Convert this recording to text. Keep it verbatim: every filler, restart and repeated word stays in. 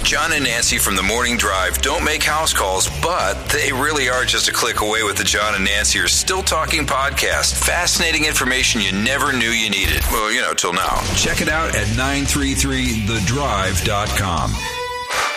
John and Nancy from the Morning Drive don't make house calls, but they really are just a click away with the John and Nancy Are Still Talking podcast. Fascinating information you never knew you needed. Well, you know, till now. Check it out at nine three three the drive dot com.